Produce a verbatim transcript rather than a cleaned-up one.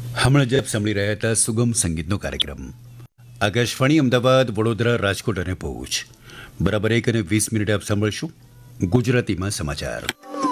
હમણાં જ આપ સાંભળી રહ્યા હતા સુગમ સંગીતનો કાર્યક્રમ આકાશવાણી અમદાવાદ, વડોદરા, રાજકોટ અને ભુજ. બરાબર એક અને વીસ મિનિટ આપ સાંભળશું ગુજરાતીમાં સમાચાર.